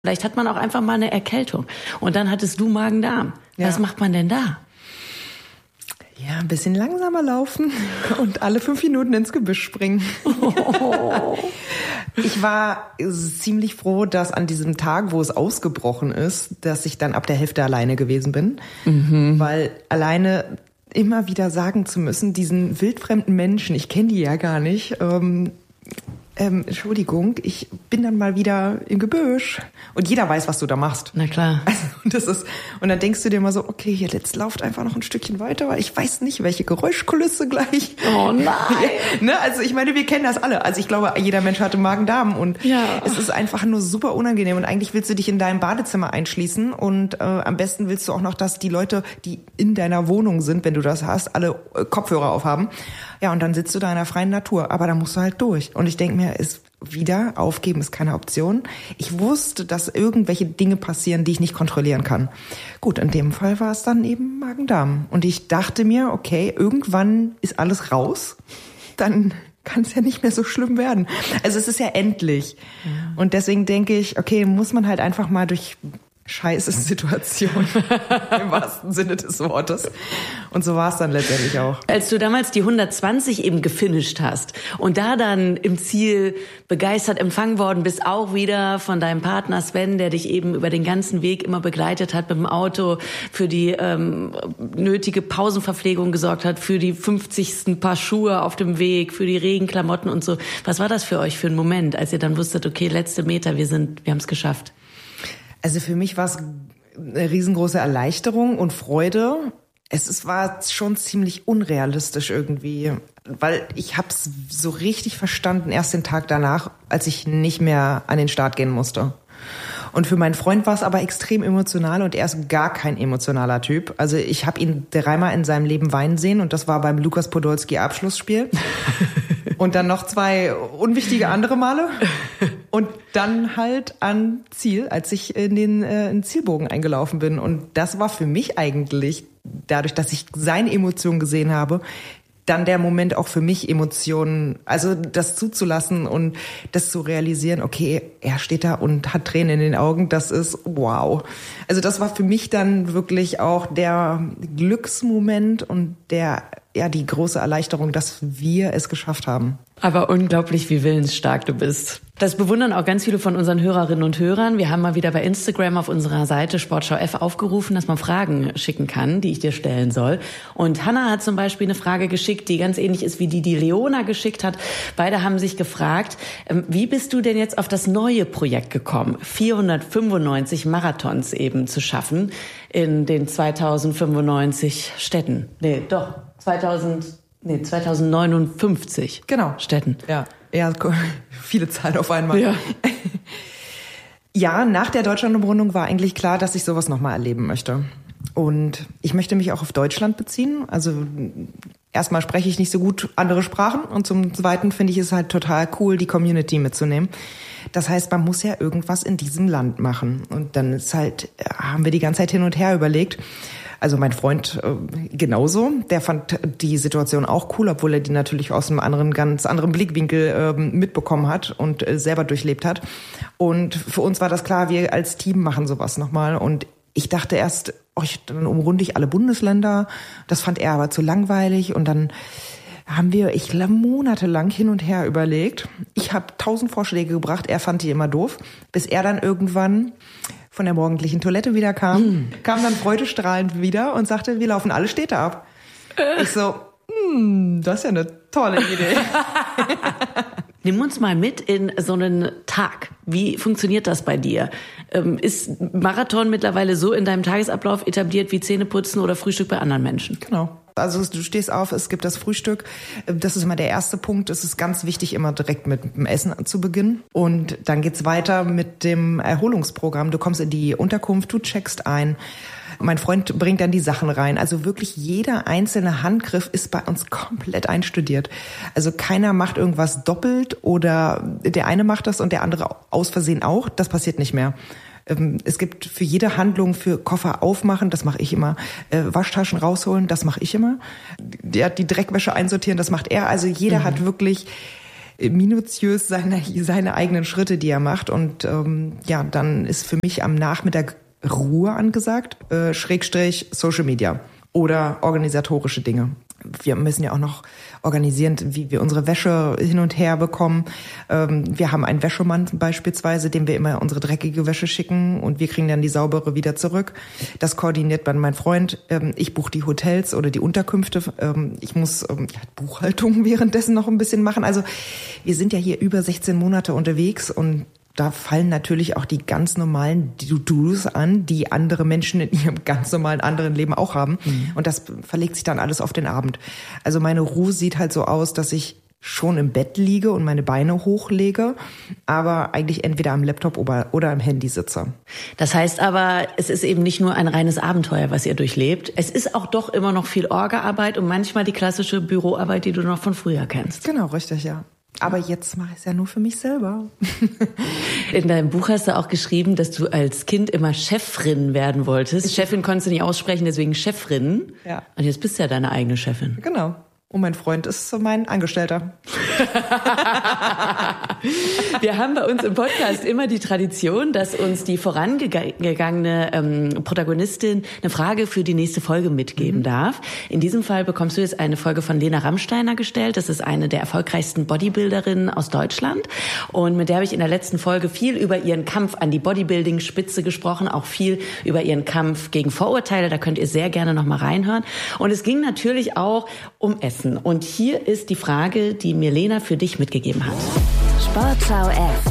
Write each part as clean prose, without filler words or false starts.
Vielleicht hat man auch einfach mal eine Erkältung. Und dann hattest du Magen-Darm. Ja. Was macht man denn da? Ja, ein bisschen langsamer laufen und alle 5 Minuten ins Gebüsch springen. Oh. Ich war ziemlich froh, dass an diesem Tag, wo es ausgebrochen ist, dass ich dann ab der Hälfte alleine gewesen bin. Weil alleine immer wieder sagen zu müssen, diesen wildfremden Menschen, ich kenne die ja gar nicht, Entschuldigung, ich bin dann mal wieder im Gebüsch. Und jeder weiß, was du da machst. Na klar. Also, und dann denkst du dir immer so, okay, jetzt lauft einfach noch ein Stückchen weiter, weil ich weiß nicht, welche Geräuschkulisse gleich. Oh nein. Ne? Also ich meine, wir kennen das alle. Also ich glaube, jeder Mensch hatte Magen-Darm und es ist einfach nur super unangenehm. Und eigentlich willst du dich in deinem Badezimmer einschließen und am besten willst du auch noch, dass die Leute, die in deiner Wohnung sind, wenn du das hast, alle Kopfhörer aufhaben. Ja, und dann sitzt du da in der freien Natur. Aber da musst du halt durch. Und ich denke mir, aufgeben ist keine Option. Ich wusste, dass irgendwelche Dinge passieren, die ich nicht kontrollieren kann. Gut, in dem Fall war es dann eben Magen-Darm. Und ich dachte mir, okay, irgendwann ist alles raus. Dann kann es ja nicht mehr so schlimm werden. Also es ist ja endlich. Ja. Und deswegen denke ich, okay, muss man halt einfach mal durch scheiße Situation im wahrsten Sinne des Wortes. Und so war es dann letztendlich auch. Als du damals die 120 eben gefinisht hast und da dann im Ziel begeistert empfangen worden bist, auch wieder von deinem Partner Sven, der dich eben über den ganzen Weg immer begleitet hat mit dem Auto, für die nötige Pausenverpflegung gesorgt hat, für die 50. Paar Schuhe auf dem Weg, für die Regenklamotten und so. Was war das für euch für ein Moment, als ihr dann wusstet, okay, letzte Meter, wir haben es geschafft? Also für mich war es eine riesengroße Erleichterung und Freude. War schon ziemlich unrealistisch irgendwie, weil ich habe es so richtig verstanden erst den Tag danach, als ich nicht mehr an den Start gehen musste. Und für meinen Freund war es aber extrem emotional und er ist gar kein emotionaler Typ. Also ich habe ihn 3-mal in seinem Leben weinen sehen und das war beim Lukas Podolski Abschlussspiel. Und dann noch 2 unwichtige andere Male. Und dann halt an Ziel, als ich in den Zielbogen eingelaufen bin. Und das war für mich eigentlich, dadurch, dass ich seine Emotionen gesehen habe, dann der Moment auch für mich Emotionen, also das zuzulassen und das zu realisieren, okay, er steht da und hat Tränen in den Augen, das ist wow. Also das war für mich dann wirklich auch der Glücksmoment und die große Erleichterung, dass wir es geschafft haben. Aber unglaublich, wie willensstark du bist. Das bewundern auch ganz viele von unseren Hörerinnen und Hörern. Wir haben mal wieder bei Instagram auf unserer Seite Sportschau F aufgerufen, dass man Fragen schicken kann, die ich dir stellen soll. Und Hanna hat zum Beispiel eine Frage geschickt, die ganz ähnlich ist wie die Leona geschickt hat. Beide haben sich gefragt, wie bist du denn jetzt auf das neue Projekt gekommen, 495 Marathons eben zu schaffen in den 2095 Städten? 2059 Städten. Ja, viele Zahlen auf einmal. Ja. Ja, nach der Deutschlandumrundung war eigentlich klar, dass ich sowas nochmal erleben möchte. Und ich möchte mich auch auf Deutschland beziehen. Also erstmal spreche ich nicht so gut andere Sprachen und zum Zweiten finde ich es halt total cool, die Community mitzunehmen. Das heißt, man muss ja irgendwas in diesem Land machen. Und dann haben wir die ganze Zeit hin und her überlegt. Also mein Freund genauso, der fand die Situation auch cool, obwohl er die natürlich aus einem ganz anderen Blickwinkel mitbekommen hat und selber durchlebt hat. Und für uns war das klar, wir als Team machen sowas nochmal. Und ich dachte erst, dann umrunde ich alle Bundesländer. Das fand er aber zu langweilig. Und dann haben wir, monatelang hin und her überlegt. Ich habe 1000 Vorschläge gebracht, er fand die immer doof, bis er dann irgendwann von der morgendlichen Toilette wieder kam dann freudestrahlend wieder und sagte, wir laufen alle Städte ab. Ich so, das ist ja eine tolle Idee. Nimm uns mal mit in so einen Tag. Wie funktioniert das bei dir? Ist Marathon mittlerweile so in deinem Tagesablauf etabliert wie Zähneputzen oder Frühstück bei anderen Menschen? Genau. Also du stehst auf, es gibt das Frühstück. Das ist immer der erste Punkt. Es ist ganz wichtig, immer direkt mit dem Essen zu beginnen. Und dann geht's weiter mit dem Erholungsprogramm. Du kommst in die Unterkunft, du checkst ein. Mein Freund bringt dann die Sachen rein. Also wirklich jeder einzelne Handgriff ist bei uns komplett einstudiert. Also keiner macht irgendwas doppelt oder der eine macht das und der andere aus Versehen auch. Das passiert nicht mehr. Es gibt für jede Handlung, für Koffer aufmachen, das mache ich immer, Waschtaschen rausholen, das mache ich immer, die Dreckwäsche einsortieren, das macht er. Also jeder hat wirklich minutiös seine eigenen Schritte, die er macht. Und dann ist für mich am Nachmittag Ruhe angesagt, Schrägstrich Social Media oder organisatorische Dinge. Wir müssen ja auch noch organisieren, wie wir unsere Wäsche hin und her bekommen. Wir haben einen Wäschemann beispielsweise, dem wir immer unsere dreckige Wäsche schicken und wir kriegen dann die saubere wieder zurück. Das koordiniert dann mein Freund. Ich buche die Hotels oder die Unterkünfte. Ich muss Buchhaltung währenddessen noch ein bisschen machen. Also wir sind ja hier über 16 Monate unterwegs und da fallen natürlich auch die ganz normalen To-Dos an, die andere Menschen in ihrem ganz normalen anderen Leben auch haben. Mhm. Und das verlegt sich dann alles auf den Abend. Also meine Ruhe sieht halt so aus, dass ich schon im Bett liege und meine Beine hochlege, aber eigentlich entweder am Laptop oder am Handy sitze. Das heißt aber, es ist eben nicht nur ein reines Abenteuer, was ihr durchlebt. Es ist auch doch immer noch viel Orga-Arbeit und manchmal die klassische Büroarbeit, die du noch von früher kennst. Genau, richtig, ja. Aber jetzt mache ich es ja nur für mich selber. In deinem Buch hast du auch geschrieben, dass du als Kind immer Chefin werden wolltest. Chefin konntest du nicht aussprechen, deswegen Chefin. Ja. Und jetzt bist du ja deine eigene Chefin. Genau. Und mein Freund ist mein Angestellter. Wir haben bei uns im Podcast immer die Tradition, dass uns die vorangegangene Protagonistin eine Frage für die nächste Folge mitgeben darf. In diesem Fall bekommst du jetzt eine Folge von Lena Rammsteiner gestellt. Das ist eine der erfolgreichsten Bodybuilderinnen aus Deutschland. Und mit der habe ich in der letzten Folge viel über ihren Kampf an die Bodybuilding-Spitze gesprochen, auch viel über ihren Kampf gegen Vorurteile. Da könnt ihr sehr gerne noch mal reinhören. Und es ging natürlich auch um Essen. Und hier ist die Frage, die mir Lena für dich mitgegeben hat. Sportschau F.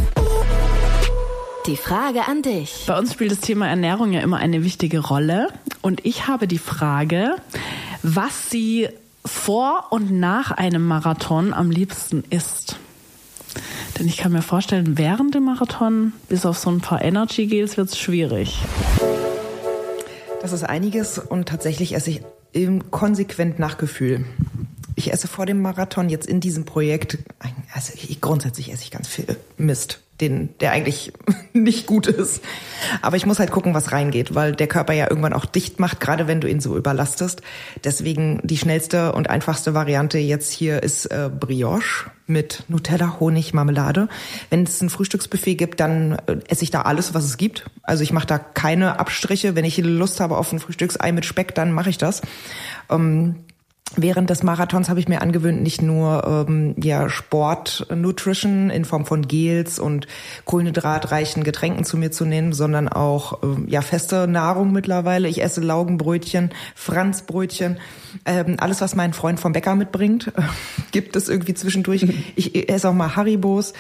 Die Frage an dich. Bei uns spielt das Thema Ernährung ja immer eine wichtige Rolle. Und ich habe die Frage, was sie vor und nach einem Marathon am liebsten isst. Denn ich kann mir vorstellen, während dem Marathon, bis auf so ein paar Energy-Gels, wird es schwierig. Das ist einiges und tatsächlich esse ich konsequent nach Gefühl. Ich esse vor dem Marathon jetzt in diesem Projekt, also grundsätzlich esse ich ganz viel Mist, der eigentlich nicht gut ist. Aber ich muss halt gucken, was reingeht, weil der Körper ja irgendwann auch dicht macht, gerade wenn du ihn so überlastest. Deswegen die schnellste und einfachste Variante jetzt hier ist Brioche mit Nutella, Honig, Marmelade. Wenn es ein Frühstücksbuffet gibt, dann esse ich da alles, was es gibt. Also ich mache da keine Abstriche. Wenn ich Lust habe auf ein Frühstücksei mit Speck, dann mache ich das. Während des Marathons habe ich mir angewöhnt, nicht nur Sport-Nutrition in Form von Gels und kohlenhydratreichen Getränken zu mir zu nehmen, sondern auch feste Nahrung mittlerweile. Ich esse Laugenbrötchen, Franzbrötchen, alles, was mein Freund vom Bäcker mitbringt, gibt es irgendwie zwischendurch. Ich esse auch mal Haribos,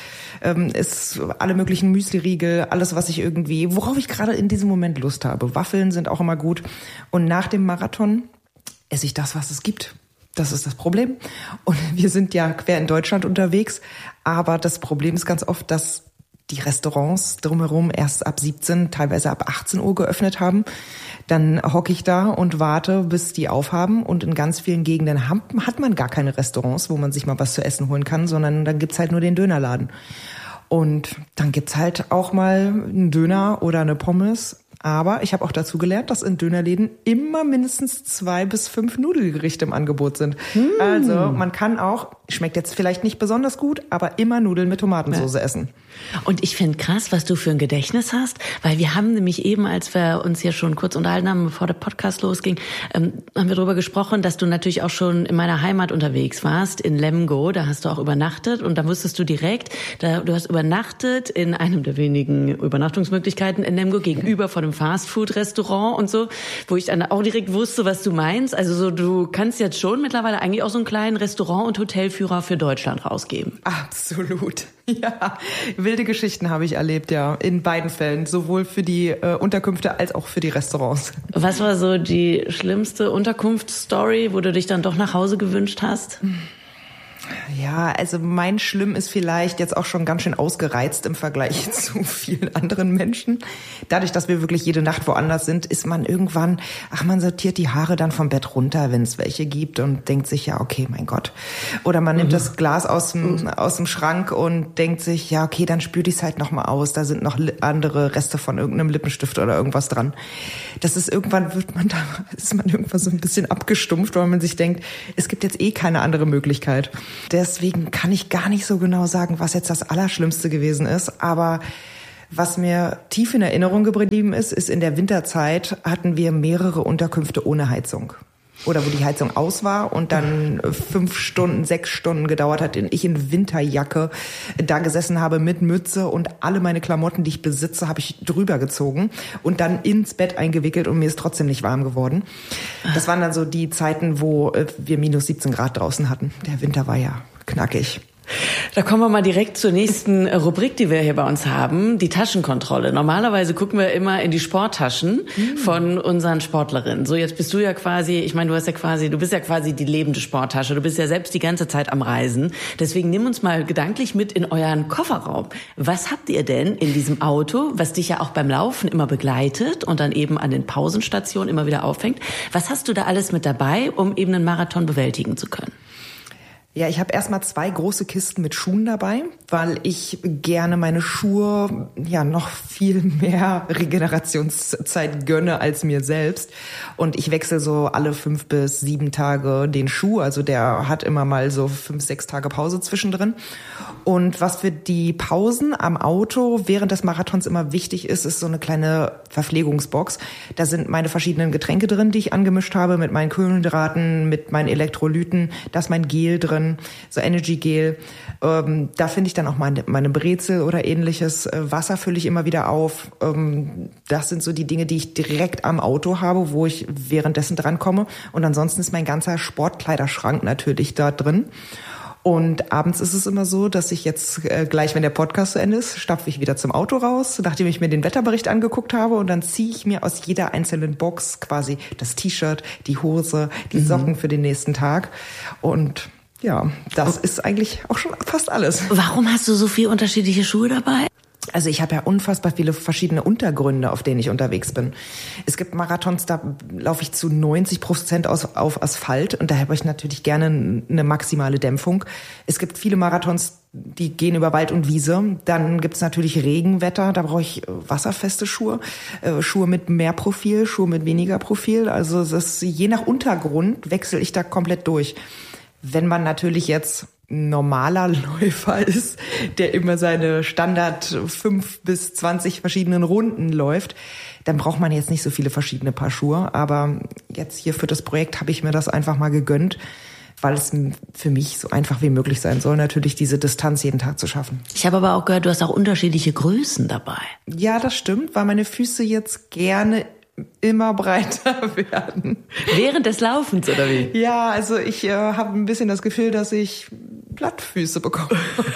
alle möglichen Müsli-Riegel, alles, was ich worauf ich gerade in diesem Moment Lust habe. Waffeln sind auch immer gut. Und nach dem Marathon esse ich das, was es gibt. Das ist das Problem. Und wir sind ja quer in Deutschland unterwegs. Aber das Problem ist ganz oft, dass die Restaurants drumherum erst ab 17, teilweise ab 18 Uhr geöffnet haben. Dann hocke ich da und warte, bis die aufhaben. Und in ganz vielen Gegenden hat man gar keine Restaurants, wo man sich mal was zu essen holen kann, sondern dann gibt's halt nur den Dönerladen. Und dann gibt's halt auch mal einen Döner oder eine Pommes. Aber ich habe auch dazu gelernt, dass in Dönerläden immer mindestens 2 bis 5 Nudelgerichte im Angebot sind. Also man kann auch, schmeckt jetzt vielleicht nicht besonders gut, aber immer Nudeln mit Tomatensauce essen. Und ich finde krass, was du für ein Gedächtnis hast, weil wir haben nämlich eben, als wir uns hier schon kurz unterhalten haben, bevor der Podcast losging, haben wir darüber gesprochen, dass du natürlich auch schon in meiner Heimat unterwegs warst, in Lemgo, da hast du auch übernachtet und da wusstest du direkt, du hast übernachtet in einem der wenigen Übernachtungsmöglichkeiten in Lemgo gegenüber von einem Fastfood-Restaurant und so, wo ich dann auch direkt wusste, was du meinst. Also so, du kannst jetzt schon mittlerweile eigentlich auch so einen kleinen Restaurant- und Hotelführer für Deutschland rausgeben. Absolut. Ja, wilde Geschichten habe ich erlebt, ja, in beiden Fällen, sowohl für die Unterkünfte als auch für die Restaurants. Was war so die schlimmste Unterkunftsstory, wo du dich dann doch nach Hause gewünscht hast? Ja, also mein Schlimm ist vielleicht jetzt auch schon ganz schön ausgereizt im Vergleich zu vielen anderen Menschen. Dadurch, dass wir wirklich jede Nacht woanders sind, ist man irgendwann, man sortiert die Haare dann vom Bett runter, wenn es welche gibt und denkt sich, ja, okay, mein Gott. Oder man nimmt das Glas aus dem Schrank und denkt sich, ja, okay, dann spült ich es halt nochmal aus. Da sind noch andere Reste von irgendeinem Lippenstift oder irgendwas dran. Das ist irgendwann, ist man irgendwann so ein bisschen abgestumpft, weil man sich denkt, es gibt jetzt keine andere Möglichkeit. deswegen kann ich gar nicht so genau sagen, was jetzt das Allerschlimmste gewesen ist. Aber was mir tief in Erinnerung geblieben ist in der Winterzeit hatten wir mehrere Unterkünfte ohne Heizung. Oder wo die Heizung aus war und dann 5 Stunden, 6 Stunden gedauert hat, ich in Winterjacke da gesessen habe mit Mütze und alle meine Klamotten, die ich besitze, habe ich drüber gezogen und dann ins Bett eingewickelt und mir ist trotzdem nicht warm geworden. Das waren dann so die Zeiten, wo wir minus 17 Grad draußen hatten. Der Winter war ja knackig. Da kommen wir mal direkt zur nächsten Rubrik, die wir hier bei uns haben, die Taschenkontrolle. Normalerweise gucken wir immer in die Sporttaschen von unseren Sportlerinnen. So, jetzt bist du ja quasi, ich meine, du bist ja quasi die lebende Sporttasche. Du bist ja selbst die ganze Zeit am Reisen. Deswegen nimm uns mal gedanklich mit in euren Kofferraum. Was habt ihr denn in diesem Auto, was dich ja auch beim Laufen immer begleitet und dann eben an den Pausenstationen immer wieder auffängt? Was hast du da alles mit dabei, um eben einen Marathon bewältigen zu können? Ja, ich habe erstmal 2 große Kisten mit Schuhen dabei, weil ich gerne meine Schuhe noch viel mehr Regenerationszeit gönne als mir selbst. Und ich wechsle so alle 5 bis 7 Tage den Schuh. Also der hat immer mal so 5, 6 Tage Pause zwischendrin. Und was für die Pausen am Auto während des Marathons immer wichtig ist so eine kleine Verpflegungsbox. Da sind meine verschiedenen Getränke drin, die ich angemischt habe, mit meinen Kohlenhydraten, mit meinen Elektrolyten. Da ist mein Gel drin, so Energy Gel. Da finde ich dann auch meine Brezel oder ähnliches. Wasser fülle ich immer wieder auf. Das sind so die Dinge, die ich direkt am Auto habe, wo ich währenddessen drankomme. Und ansonsten ist mein ganzer Sportkleiderschrank natürlich da drin. Und abends ist es immer so, dass ich jetzt gleich, wenn der Podcast zu Ende ist, stapfe ich wieder zum Auto raus, nachdem ich mir den Wetterbericht angeguckt habe. Und dann ziehe ich mir aus jeder einzelnen Box quasi das T-Shirt, die Hose, die Socken für den nächsten Tag. Und ja, das ist eigentlich auch schon fast alles. Warum hast du so viele unterschiedliche Schuhe dabei? Also ich habe ja unfassbar viele verschiedene Untergründe, auf denen ich unterwegs bin. Es gibt Marathons, da laufe ich zu 90% auf Asphalt und da habe ich natürlich gerne eine maximale Dämpfung. Es gibt viele Marathons, die gehen über Wald und Wiese. Dann gibt's natürlich Regenwetter, da brauche ich wasserfeste Schuhe, Schuhe mit mehr Profil, Schuhe mit weniger Profil. Also das, je nach Untergrund wechsle ich da komplett durch. Wenn man natürlich jetzt normaler Läufer ist, der immer seine Standard 5 bis 20 verschiedenen Runden läuft, dann braucht man jetzt nicht so viele verschiedene Paar Schuhe. Aber jetzt hier für das Projekt habe ich mir das einfach mal gegönnt, weil es für mich so einfach wie möglich sein soll, natürlich diese Distanz jeden Tag zu schaffen. Ich habe aber auch gehört, du hast auch unterschiedliche Größen dabei. Ja, das stimmt, weil meine Füße jetzt gerne immer breiter werden. Während des Laufens, oder wie? Ja, also ich habe ein bisschen das Gefühl, dass ich Blattfüße bekomme.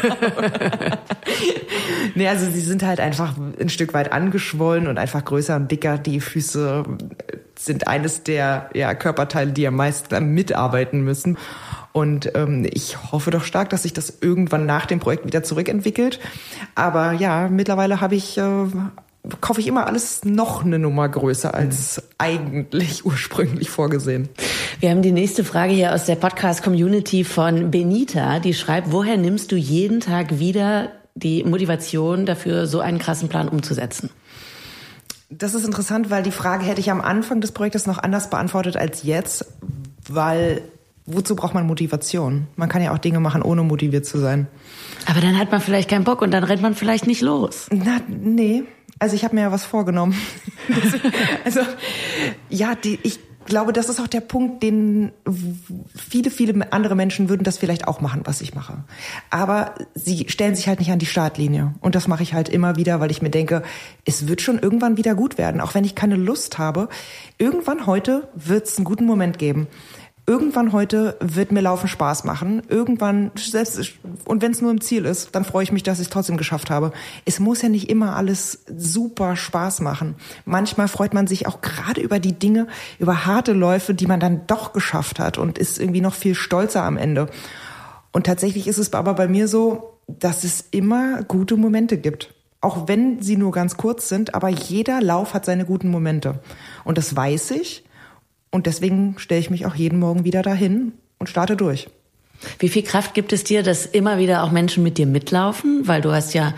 Nee, also sie sind halt einfach ein Stück weit angeschwollen und einfach größer und dicker. Die Füße sind eines der Körperteile, die am meisten mitarbeiten müssen. Und ich hoffe doch stark, dass sich das irgendwann nach dem Projekt wieder zurückentwickelt. Aber ja, mittlerweile kaufe ich immer alles noch eine Nummer größer als eigentlich ursprünglich vorgesehen. Wir haben die nächste Frage hier aus der Podcast-Community von Benita, die schreibt, woher nimmst du jeden Tag wieder die Motivation dafür, so einen krassen Plan umzusetzen? Das ist interessant, weil die Frage hätte ich am Anfang des Projektes noch anders beantwortet als jetzt, weil wozu braucht man Motivation? Man kann ja auch Dinge machen, ohne motiviert zu sein. Aber dann hat man vielleicht keinen Bock und dann rennt man vielleicht nicht los. Nee. Also ich habe mir ja was vorgenommen. Also ja, ich glaube, das ist auch der Punkt, den viele andere Menschen würden das vielleicht auch machen, was ich mache. Aber sie stellen sich halt nicht an die Startlinie. Und das mache ich halt immer wieder, weil ich mir denke, es wird schon irgendwann wieder gut werden. Auch wenn ich keine Lust habe, irgendwann heute wird es einen guten Moment geben. Irgendwann heute wird mir Laufen Spaß machen. Irgendwann, und wenn es nur im Ziel ist, dann freue ich mich, dass ich es trotzdem geschafft habe. Es muss ja nicht immer alles super Spaß machen. Manchmal freut man sich auch gerade über die Dinge, über harte Läufe, die man dann doch geschafft hat und ist irgendwie noch viel stolzer am Ende. Und tatsächlich ist es aber bei mir so, dass es immer gute Momente gibt. Auch wenn sie nur ganz kurz sind, aber jeder Lauf hat seine guten Momente. Und das weiß ich. Und deswegen stelle ich mich auch jeden Morgen wieder dahin und starte durch. Wie viel Kraft gibt es dir, dass immer wieder auch Menschen mit dir mitlaufen? Weil du hast ja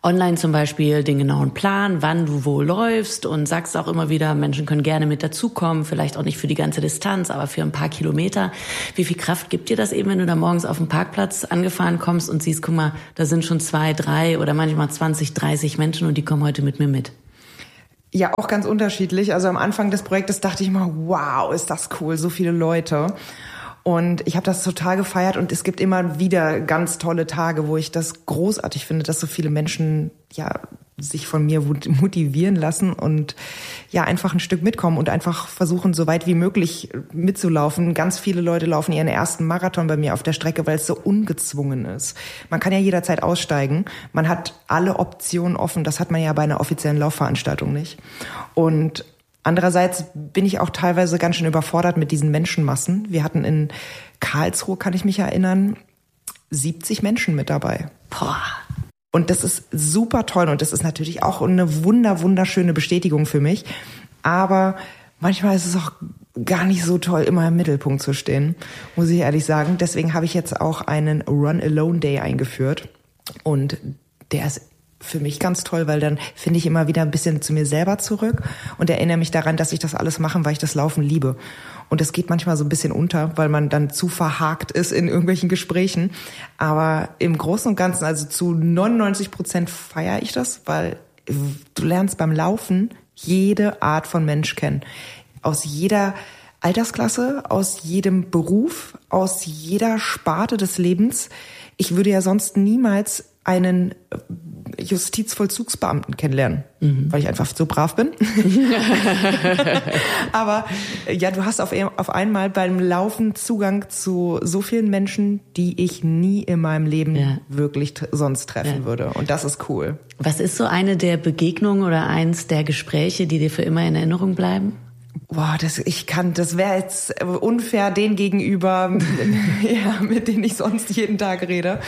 online zum Beispiel den genauen Plan, wann du wo läufst und sagst auch immer wieder, Menschen können gerne mit dazukommen, vielleicht auch nicht für die ganze Distanz, aber für ein paar Kilometer. Wie viel Kraft gibt dir das eben, wenn du da morgens auf dem Parkplatz angefahren kommst und siehst, guck mal, da sind schon 2, 3 oder manchmal 20, 30 Menschen und die kommen heute mit mir mit? Ja, auch ganz unterschiedlich. Also am Anfang des Projektes dachte ich mal, wow, ist das cool, so viele Leute. Und ich habe das total gefeiert und es gibt immer wieder ganz tolle Tage, wo ich das großartig finde, dass so viele Menschen sich von mir motivieren lassen und einfach ein Stück mitkommen und einfach versuchen, so weit wie möglich mitzulaufen. Ganz viele Leute laufen ihren ersten Marathon bei mir auf der Strecke, weil es so ungezwungen ist. Man kann ja jederzeit aussteigen. Man hat alle Optionen offen. Das hat man ja bei einer offiziellen Laufveranstaltung nicht. Und andererseits bin ich auch teilweise ganz schön überfordert mit diesen Menschenmassen. Wir hatten in Karlsruhe, kann ich mich erinnern, 70 Menschen mit dabei. Boah. Und das ist super toll und das ist natürlich auch eine wunderschöne Bestätigung für mich. Aber manchmal ist es auch gar nicht so toll, immer im Mittelpunkt zu stehen, muss ich ehrlich sagen. Deswegen habe ich jetzt auch einen Run-Alone-Day eingeführt und der ist für mich ganz toll, weil dann finde ich immer wieder ein bisschen zu mir selber zurück und erinnere mich daran, dass ich das alles mache, weil ich das Laufen liebe. Und das geht manchmal so ein bisschen unter, weil man dann zu verhakt ist in irgendwelchen Gesprächen. Aber im Großen und Ganzen, also zu 99% feiere ich das, weil du lernst beim Laufen jede Art von Mensch kennen. Aus jeder Altersklasse, aus jedem Beruf, aus jeder Sparte des Lebens. Ich würde ja sonst niemals einen Justizvollzugsbeamten kennenlernen, weil ich einfach so brav bin. Aber du hast auf einmal beim Laufen Zugang zu so vielen Menschen, die ich nie in meinem Leben wirklich sonst treffen würde. Und das ist cool. Was ist so eine der Begegnungen oder eins der Gespräche, die dir für immer in Erinnerung bleiben? Boah, das wäre jetzt unfair den gegenüber, mit denen ich sonst jeden Tag rede.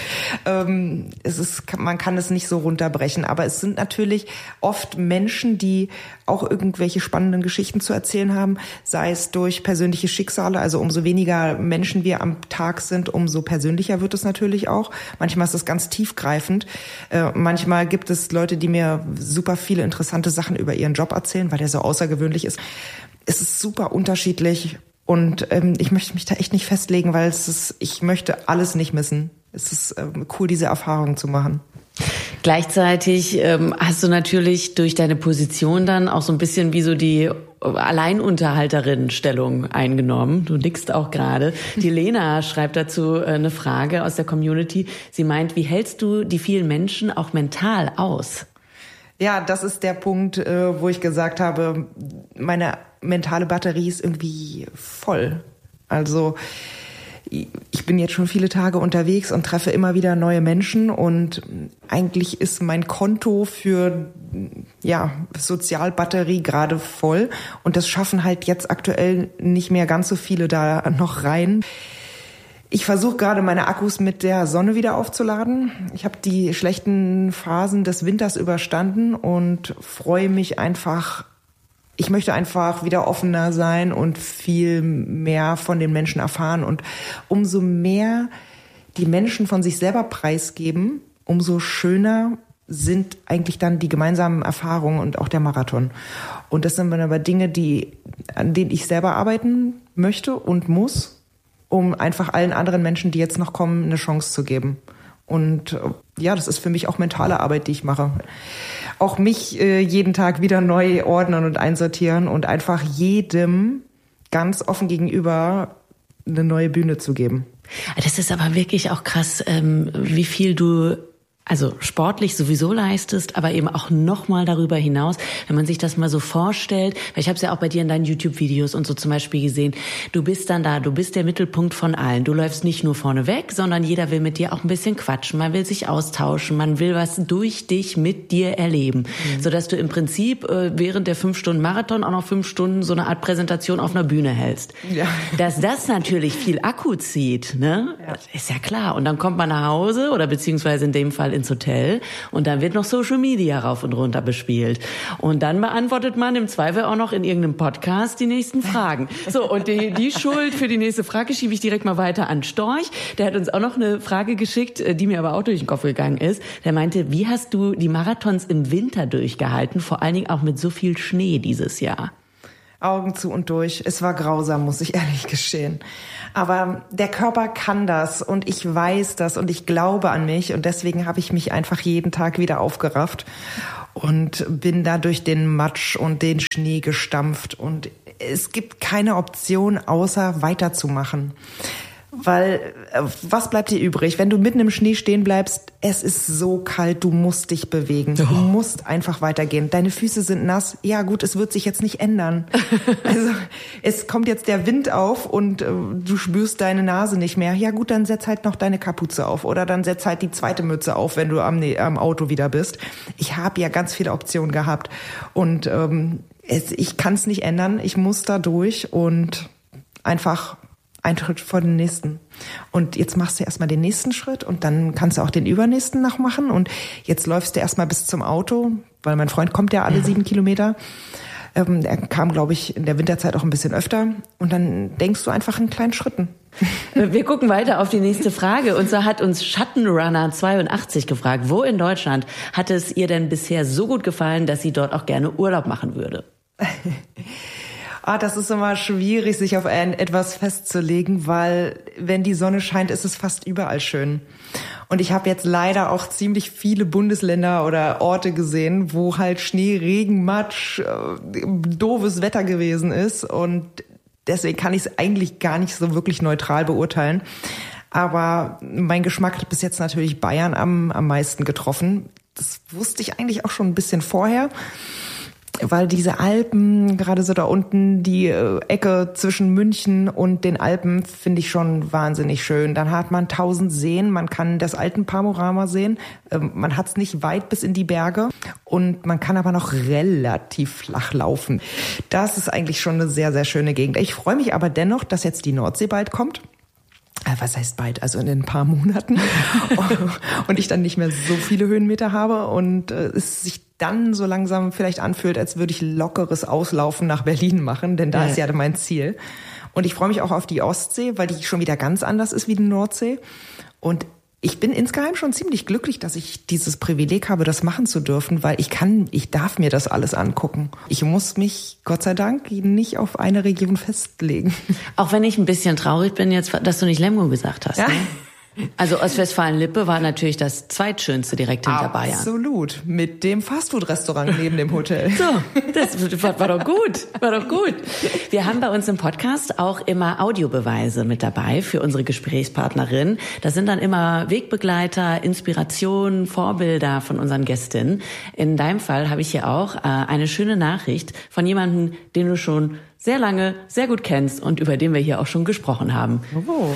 Man kann es nicht so runterbrechen, aber es sind natürlich oft Menschen, die auch irgendwelche spannenden Geschichten zu erzählen haben, sei es durch persönliche Schicksale, also umso weniger Menschen wir am Tag sind, umso persönlicher wird es natürlich auch. Manchmal ist es ganz tiefgreifend. Manchmal gibt es Leute, die mir super viele interessante Sachen über ihren Job erzählen, weil der so außergewöhnlich ist. Es ist super unterschiedlich und ich möchte mich da echt nicht festlegen, weil ich möchte alles nicht missen. Es ist cool, diese Erfahrung zu machen. Gleichzeitig hast du natürlich durch deine Position dann auch so ein bisschen wie so die Alleinunterhalterin-Stellung eingenommen. Du nickst auch gerade. Die Lena schreibt dazu eine Frage aus der Community. Sie meint, wie hältst du die vielen Menschen auch mental aus? Ja, das ist der Punkt, wo ich gesagt habe, meine mentale Batterie ist irgendwie voll. Also ich bin jetzt schon viele Tage unterwegs und treffe immer wieder neue Menschen und eigentlich ist mein Konto für Sozialbatterie gerade voll und das schaffen halt jetzt aktuell nicht mehr ganz so viele da noch rein. Ich versuche gerade meine Akkus mit der Sonne wieder aufzuladen. Ich habe die schlechten Phasen des Winters überstanden und freue mich einfach. Ich möchte einfach wieder offener sein und viel mehr von den Menschen erfahren. Und umso mehr die Menschen von sich selber preisgeben, umso schöner sind eigentlich dann die gemeinsamen Erfahrungen und auch der Marathon. Und das sind dann aber Dinge, an denen ich selber arbeiten möchte und muss, um einfach allen anderen Menschen, die jetzt noch kommen, eine Chance zu geben. Und das ist für mich auch mentale Arbeit, die ich mache. Auch mich jeden Tag wieder neu ordnen und einsortieren und einfach jedem ganz offen gegenüber eine neue Bühne zu geben. Das ist aber wirklich auch krass, wie viel du also sportlich sowieso leistest, aber eben auch nochmal darüber hinaus, wenn man sich das mal so vorstellt, weil ich habe es ja auch bei dir in deinen YouTube-Videos und so zum Beispiel gesehen, du bist dann da, du bist der Mittelpunkt von allen. Du läufst nicht nur vorne weg, sondern jeder will mit dir auch ein bisschen quatschen, man will sich austauschen, man will was durch dich mit dir erleben, sodass du im Prinzip während der 5 Stunden Marathon auch noch 5 Stunden so eine Art Präsentation auf einer Bühne hältst. Ja. Dass das natürlich viel Akku zieht, ne? Ja. Ist ja klar. Und dann kommt man nach Hause oder beziehungsweise in dem Fall ins Hotel und dann wird noch Social Media rauf und runter bespielt. Und dann beantwortet man im Zweifel auch noch in irgendeinem Podcast die nächsten Fragen. So, und die Schuld für die nächste Frage schiebe ich direkt mal weiter an Storch. Der hat uns auch noch eine Frage geschickt, die mir aber auch durch den Kopf gegangen ist. Der meinte, wie hast du die Marathons im Winter durchgehalten, vor allen Dingen auch mit so viel Schnee dieses Jahr? Augen zu und durch. Es war grausam, muss ich ehrlich gestehen. Aber der Körper kann das und ich weiß das und ich glaube an mich und deswegen habe ich mich einfach jeden Tag wieder aufgerafft und bin da durch den Matsch und den Schnee gestampft und es gibt keine Option, außer weiterzumachen. Weil, was bleibt dir übrig? Wenn du mitten im Schnee stehen bleibst, es ist so kalt, du musst dich bewegen. Du musst einfach weitergehen. Deine Füße sind nass. Ja gut, es wird sich jetzt nicht ändern. Also, es kommt jetzt der Wind auf und du spürst deine Nase nicht mehr. Ja gut, dann setz halt noch deine Kapuze auf oder dann setz halt die zweite Mütze auf, wenn du am Auto wieder bist. Ich habe ja ganz viele Optionen gehabt und ich kann es nicht ändern. Ich muss da durch und einfach ein Schritt vor den nächsten. Und jetzt machst du erstmal den nächsten Schritt und dann kannst du auch den übernächsten noch machen. Und jetzt läufst du erstmal bis zum Auto, weil mein Freund kommt ja alle 7 Kilometer. Er kam, glaube ich, in der Winterzeit auch ein bisschen öfter. Und dann denkst du einfach in kleinen Schritten. Wir gucken weiter auf die nächste Frage. Und zwar hat uns Schattenrunner82 gefragt, wo in Deutschland hat es ihr denn bisher so gut gefallen, dass sie dort auch gerne Urlaub machen würde? Das ist immer schwierig, sich auf etwas festzulegen, weil wenn die Sonne scheint, ist es fast überall schön. Und ich habe jetzt leider auch ziemlich viele Bundesländer oder Orte gesehen, wo halt Schnee, Regen, Matsch, doofes Wetter gewesen ist. Und deswegen kann ich es eigentlich gar nicht so wirklich neutral beurteilen. Aber mein Geschmack hat bis jetzt natürlich Bayern am meisten getroffen. Das wusste ich eigentlich auch schon ein bisschen vorher. Weil diese Alpen, gerade so da unten, die Ecke zwischen München und den Alpen, finde ich schon wahnsinnig schön. Dann hat man 1000 Seen, man kann das Alpenpanorama sehen. Man hat es nicht weit bis in die Berge und man kann aber noch relativ flach laufen. Das ist eigentlich schon eine sehr, sehr schöne Gegend. Ich freue mich aber dennoch, dass jetzt die Nordsee bald kommt. Was heißt bald? Also in ein paar Monaten. Und ich dann nicht mehr so viele Höhenmeter habe und es sich dann so langsam vielleicht anfühlt, als würde ich lockeres Auslaufen nach Berlin machen, denn da ist ja mein Ziel. Und ich freue mich auch auf die Ostsee, weil die schon wieder ganz anders ist wie die Nordsee. Und ich bin insgeheim schon ziemlich glücklich, dass ich dieses Privileg habe, das machen zu dürfen, weil ich darf mir das alles angucken. Ich muss mich, Gott sei Dank, nicht auf eine Region festlegen. Auch wenn ich ein bisschen traurig bin jetzt, dass du nicht Lemgo gesagt hast. Ja. Ne? Also Ostwestfalen-Lippe war natürlich das zweitschönste direkt hinter Bayern. Absolut. Mit dem Fastfood-Restaurant neben dem Hotel. So, das war doch gut. War doch gut. Wir haben bei uns im Podcast auch immer Audiobeweise mit dabei für unsere Gesprächspartnerin. Das sind dann immer Wegbegleiter, Inspirationen, Vorbilder von unseren Gästinnen. In deinem Fall habe ich hier auch eine schöne Nachricht von jemandem, den du schon sehr lange, sehr gut kennst und über den wir hier auch schon gesprochen haben. Oh.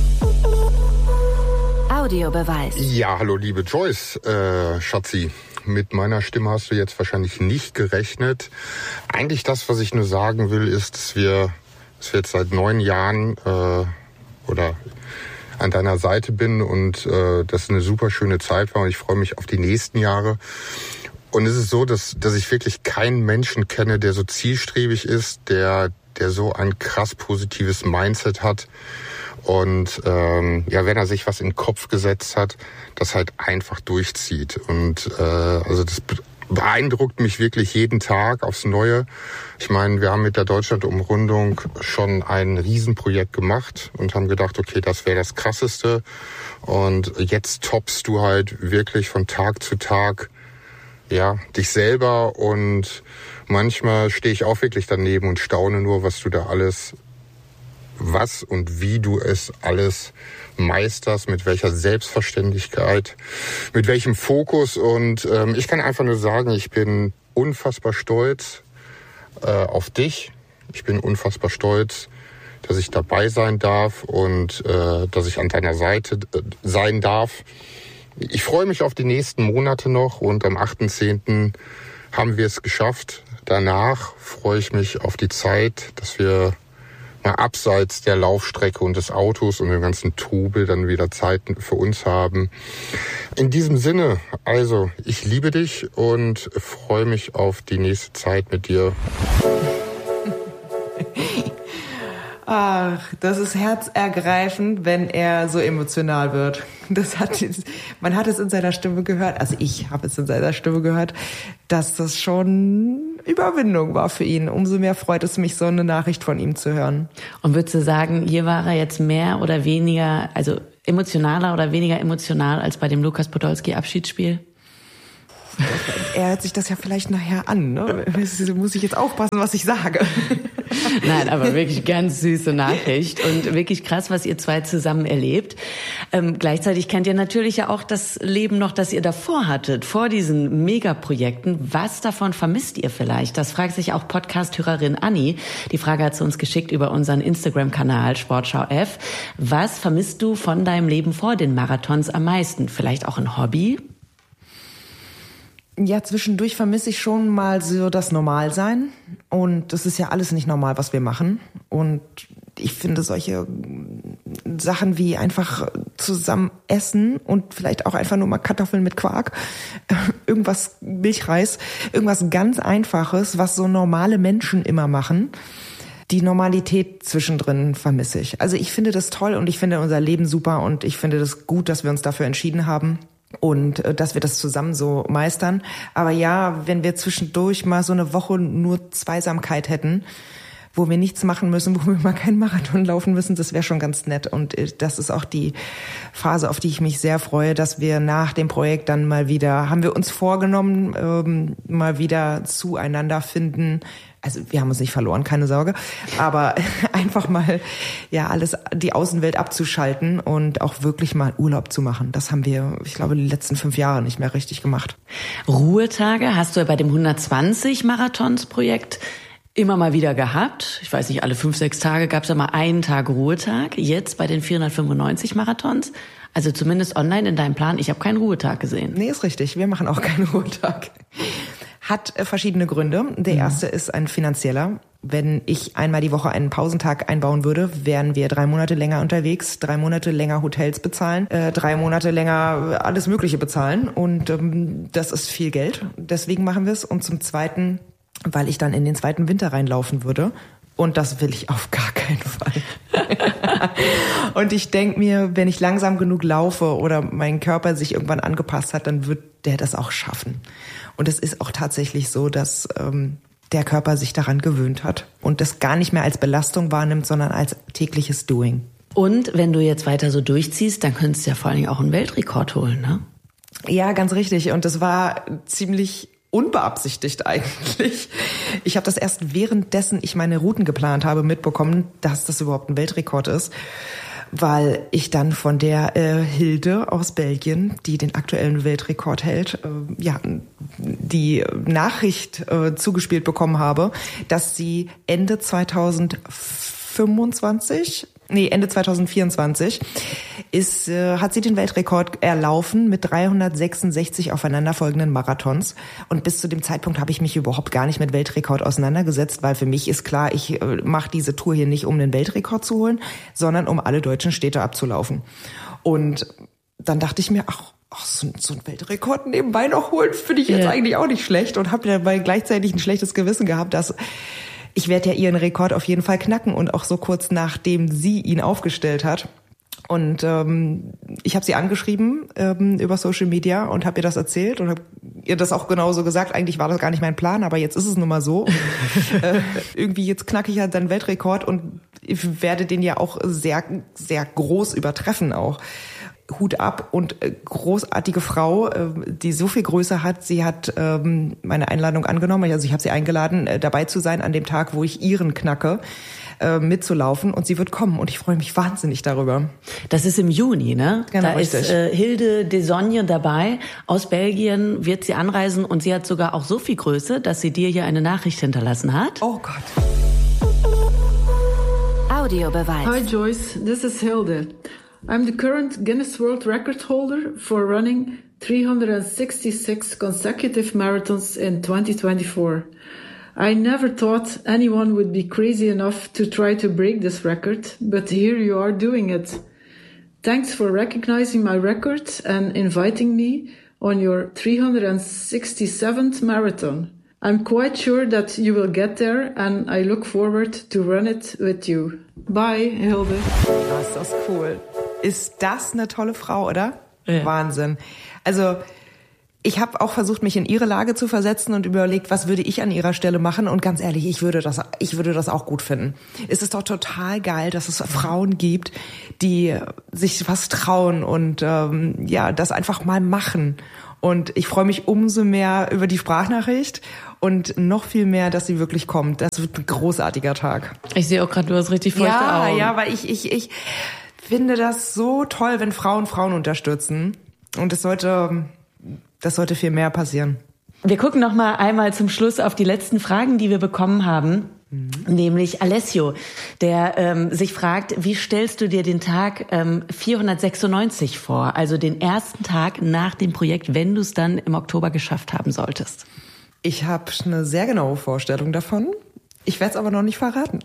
Audiobeweis. Ja, hallo liebe Joyce, Schatzi. Mit meiner Stimme hast du jetzt wahrscheinlich nicht gerechnet. Eigentlich das, was ich nur sagen will, ist, dass wir jetzt seit 9 Jahren oder an deiner Seite bin und das eine super schöne Zeit war und ich freue mich auf die nächsten Jahre. Und es ist so, dass ich wirklich keinen Menschen kenne, der so zielstrebig ist, der so ein krass positives Mindset hat. Und wenn er sich was in den Kopf gesetzt hat, das halt einfach durchzieht. Und also das beeindruckt mich wirklich jeden Tag aufs Neue. Ich meine, wir haben mit der Deutschland-Umrundung schon ein Riesenprojekt gemacht und haben gedacht, okay, das wäre das Krasseste. Und jetzt toppst du halt wirklich von Tag zu Tag dich selber. Und manchmal stehe ich auch wirklich daneben und staune nur, was und wie du es alles meisterst, mit welcher Selbstverständlichkeit, mit welchem Fokus. Und ich kann einfach nur sagen, ich bin unfassbar stolz auf dich. Ich bin unfassbar stolz, dass ich dabei sein darf und dass ich an deiner Seite sein darf. Ich freue mich auf die nächsten Monate noch und am 8.10. haben wir es geschafft. Danach freue ich mich auf die Zeit, dass wir abseits der Laufstrecke und des Autos und dem ganzen Trubel dann wieder Zeit für uns haben. In diesem Sinne, also ich liebe dich und freue mich auf die nächste Zeit mit dir. Ach, das ist herzergreifend, wenn er so emotional wird. Man hat es in seiner Stimme gehört, also ich habe es in seiner Stimme gehört, dass das schon Überwindung war für ihn. Umso mehr freut es mich, so eine Nachricht von ihm zu hören. Und würdest du sagen, hier war er jetzt mehr oder weniger, also emotionaler oder weniger emotional als bei dem Lukas Podolski Abschiedsspiel? Er hört sich das ja vielleicht nachher an, ne? Muss ich jetzt aufpassen, was ich sage. Nein, aber wirklich ganz süße Nachricht und wirklich krass, was ihr zwei zusammen erlebt. Gleichzeitig kennt ihr natürlich ja auch das Leben noch, das ihr davor hattet, vor diesen Megaprojekten. Was davon vermisst ihr vielleicht? Das fragt sich auch Podcast-Hörerin Anni. Die Frage hat sie uns geschickt über unseren Instagram-Kanal Sportschau F. Was vermisst du von deinem Leben vor den Marathons am meisten? Vielleicht auch ein Hobby? Ja, zwischendurch vermisse ich schon mal so das Normalsein. Und das ist ja alles nicht normal, was wir machen. Und ich finde solche Sachen wie einfach zusammen essen und vielleicht auch einfach nur mal Kartoffeln mit Quark, irgendwas Milchreis, irgendwas ganz Einfaches, was so normale Menschen immer machen. Die Normalität zwischendrin vermisse ich. Also ich finde das toll und ich finde unser Leben super und ich finde das gut, dass wir uns dafür entschieden haben. Und dass wir das zusammen so meistern. Aber ja, wenn wir zwischendurch mal so eine Woche nur Zweisamkeit hätten, wo wir nichts machen müssen, wo wir mal keinen Marathon laufen müssen, das wäre schon ganz nett. Und das ist auch die Phase, auf die ich mich sehr freue, dass wir nach dem Projekt dann mal wieder, haben wir uns vorgenommen, mal wieder zueinander finden. Also wir haben uns nicht verloren, keine Sorge, aber einfach mal die Außenwelt abzuschalten und auch wirklich mal Urlaub zu machen. Das haben wir, ich glaube, die letzten 5 Jahre nicht mehr richtig gemacht. Ruhetage hast du ja bei dem 120-Marathons-Projekt immer mal wieder gehabt. Ich weiß nicht, alle 5-6 Tage gab es ja mal einen Tag Ruhetag. Jetzt bei den 495 Marathons, also zumindest online in deinem Plan, ich habe keinen Ruhetag gesehen. Nee, ist richtig, wir machen auch keinen Ruhetag. Hat verschiedene Gründe. Der erste ist ein finanzieller. Wenn ich einmal die Woche einen Pausentag einbauen würde, wären wir 3 Monate länger unterwegs, 3 Monate länger Hotels bezahlen, 3 Monate länger alles Mögliche bezahlen. Und das ist viel Geld. Deswegen machen wir es. Und zum Zweiten, weil ich dann in den zweiten Winter reinlaufen würde. Und das will ich auf gar keinen Fall. Und ich denke mir, wenn ich langsam genug laufe oder mein Körper sich irgendwann angepasst hat, dann wird der das auch schaffen. Und es ist auch tatsächlich so, dass der Körper sich daran gewöhnt hat und das gar nicht mehr als Belastung wahrnimmt, sondern als tägliches Doing. Und wenn du jetzt weiter so durchziehst, dann könntest du ja vor allen Dingen auch einen Weltrekord holen, ne? Ja, ganz richtig. Und das war ziemlich unbeabsichtigt eigentlich. Ich habe das erst währenddessen ich meine Routen geplant habe mitbekommen, dass das überhaupt ein Weltrekord ist, weil ich dann von der Hilde aus Belgien, die den aktuellen Weltrekord hält, die Nachricht zugespielt bekommen habe, dass sie Ende 2024 hat sie den Weltrekord erlaufen mit 366 aufeinanderfolgenden Marathons. Und bis zu dem Zeitpunkt habe ich mich überhaupt gar nicht mit Weltrekord auseinandergesetzt, weil für mich ist klar, ich mache diese Tour hier nicht, um den Weltrekord zu holen, sondern um alle deutschen Städte abzulaufen. Und dann dachte ich mir, so ein Weltrekord nebenbei noch holen, finde ich jetzt eigentlich auch nicht schlecht. Und habe dabei gleichzeitig ein schlechtes Gewissen gehabt, dass ich werde ja ihren Rekord auf jeden Fall knacken und auch so kurz nachdem sie ihn aufgestellt hat. Und ich habe sie angeschrieben über Social Media und habe ihr das erzählt und habe ihr das auch genauso gesagt. Eigentlich war das gar nicht mein Plan, aber jetzt ist es nun mal so. Irgendwie jetzt knacke ich ja dann Weltrekord und ich werde den ja auch sehr, sehr groß übertreffen auch. Hut ab und großartige Frau, die so viel Größe hat. Sie hat meine Einladung angenommen. Also ich habe sie eingeladen, dabei zu sein an dem Tag, wo ich ihren knacke, mitzulaufen. Und sie wird kommen und ich freue mich wahnsinnig darüber. Das ist im Juni, ne? Genau, da richtig. Ist Hilde Desogne dabei. Aus Belgien wird sie anreisen und sie hat sogar auch so viel Größe, dass sie dir hier eine Nachricht hinterlassen hat. Oh Gott. Audiobeweis. Hi Joyce, this is Hilde. I'm the current Guinness World Record holder for running 366 consecutive marathons in 2024. I never thought anyone would be crazy enough to try to break this record, but here you are doing it. Thanks for recognizing my record and inviting me on your 367th marathon. I'm quite sure that you will get there and I look forward to run it with you. Bye, Hilde. Oh, ist das cool. Ist das eine tolle Frau, oder? Ja. Wahnsinn. Also ich habe auch versucht, mich in ihre Lage zu versetzen und überlegt, was würde ich an ihrer Stelle machen. Und ganz ehrlich, ich würde das auch gut finden. Es ist doch total geil, dass es Frauen gibt, die sich was trauen und das einfach mal machen. Und ich freue mich umso mehr über die Sprachnachricht und noch viel mehr, dass sie wirklich kommt. Das wird ein großartiger Tag. Ich sehe auch gerade, du hast richtig feuchte Augen. Ja, weil ich finde das so toll, wenn Frauen Unterstützen. Und das sollte viel mehr passieren. Wir gucken noch mal einmal zum Schluss auf die letzten Fragen, die wir bekommen haben. Nämlich Alessio, der sich fragt, wie stellst du dir den Tag 496 vor? Also den ersten Tag nach dem Projekt, wenn du es dann im Oktober geschafft haben solltest. Ich habe eine sehr genaue Vorstellung davon. Ich werde es aber noch nicht verraten.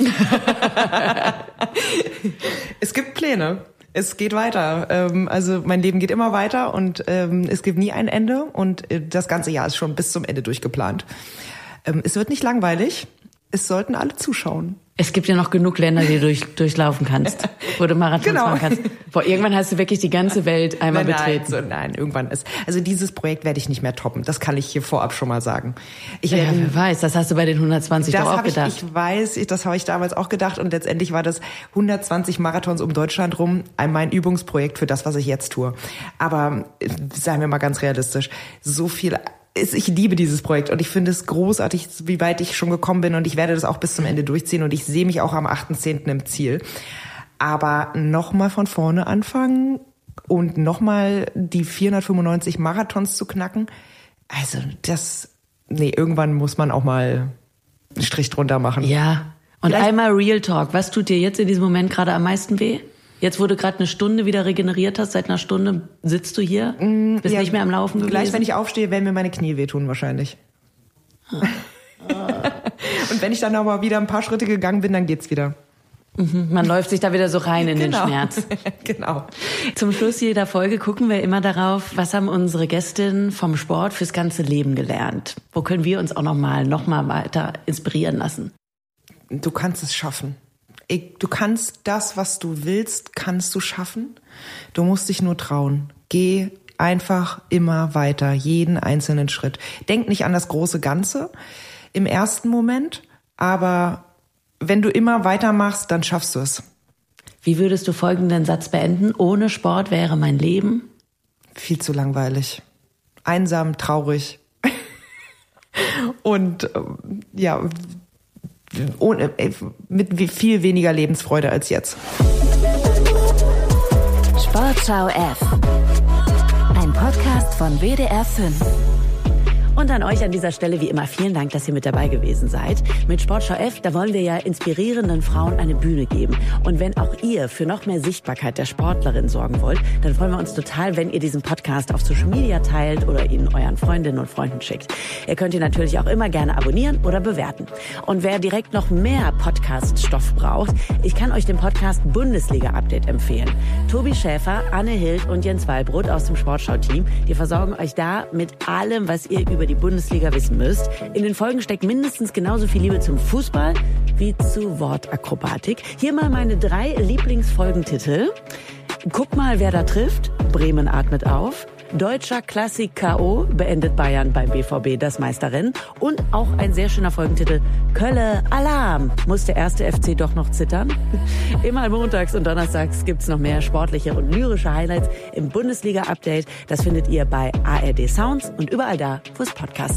Es gibt Pläne. Es geht weiter. Also mein Leben geht immer weiter und es gibt nie ein Ende. Und das ganze Jahr ist schon bis zum Ende durchgeplant. Es wird nicht langweilig. Es sollten alle zuschauen. Es gibt ja noch genug Länder, die du durchlaufen kannst, wo du Marathons machen kannst. Boah, irgendwann hast du wirklich die ganze Welt einmal betreten. Nein, irgendwann ist. Also dieses Projekt werde ich nicht mehr toppen. Das kann ich hier vorab schon mal sagen. Wer weiß, das hast du bei den 120 doch auch gedacht. Ich weiß, das habe ich damals auch gedacht. Und letztendlich war das 120 Marathons um Deutschland rum mein Übungsprojekt für das, was ich jetzt tue. Aber seien wir mal ganz realistisch, so viel... Ich liebe dieses Projekt und ich finde es großartig, wie weit ich schon gekommen bin und ich werde das auch bis zum Ende durchziehen und ich sehe mich auch am 8.10. im Ziel. Aber nochmal von vorne anfangen und nochmal die 495 Marathons zu knacken, also irgendwann muss man auch mal einen Strich drunter machen. Ja, und einmal Real Talk, was tut dir jetzt in diesem Moment gerade am meisten weh? Jetzt, wo du gerade eine Stunde wieder regeneriert hast, seit einer Stunde sitzt du hier, bist nicht mehr am Laufen gewesen? Gleich, wenn ich aufstehe, werden mir meine Knie wehtun wahrscheinlich. Und wenn ich dann aber wieder ein paar Schritte gegangen bin, dann geht's wieder. Man läuft sich da wieder so rein in den Schmerz. Genau. Zum Schluss jeder Folge gucken wir immer darauf, was haben unsere Gästinnen vom Sport fürs ganze Leben gelernt? Wo können wir uns auch noch mal weiter inspirieren lassen? Du kannst es schaffen. Du kannst das, was du willst, kannst du schaffen. Du musst dich nur trauen. Geh einfach immer weiter, jeden einzelnen Schritt. Denk nicht an das große Ganze im ersten Moment, aber wenn du immer weitermachst, dann schaffst du es. Wie würdest du folgenden Satz beenden? Ohne Sport wäre mein Leben? Viel zu langweilig. Einsam, traurig. Und mit viel weniger Lebensfreude als jetzt. Sportschau F. Ein Podcast von WDR 5. Und an euch an dieser Stelle wie immer vielen Dank, dass ihr mit dabei gewesen seid. Mit Sportschau F, da wollen wir ja inspirierenden Frauen eine Bühne geben. Und wenn auch ihr für noch mehr Sichtbarkeit der Sportlerin sorgen wollt, dann freuen wir uns total, wenn ihr diesen Podcast auf Social Media teilt oder ihn euren Freundinnen und Freunden schickt. Ihr könnt ihn natürlich auch immer gerne abonnieren oder bewerten. Und wer direkt noch mehr Podcast-Stoff braucht, ich kann euch den Podcast Bundesliga-Update empfehlen. Tobi Schäfer, Anne Hild und Jens Wallbrot aus dem Sportschau-Team, die versorgen euch da mit allem, was ihr über die Bundesliga wissen müsst. In den Folgen steckt mindestens genauso viel Liebe zum Fußball wie zu Wortakrobatik. Hier mal meine 3 Lieblingsfolgentitel. Guck mal, wer da trifft. Bremen atmet auf. Deutscher Klassik K.O. beendet Bayern beim BVB das Meisterrennen. Und auch ein sehr schöner Folgentitel. Kölle Alarm. Muss der erste FC doch noch zittern? Immer montags und donnerstags gibt's noch mehr sportliche und lyrische Highlights im Bundesliga-Update. Das findet ihr bei ARD Sounds und überall da, wo es Podcasts